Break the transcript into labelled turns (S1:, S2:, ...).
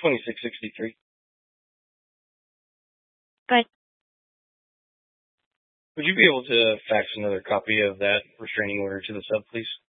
S1: 2663.
S2: Good.
S1: Would you be able to fax another copy of that restraining order to the sub, please?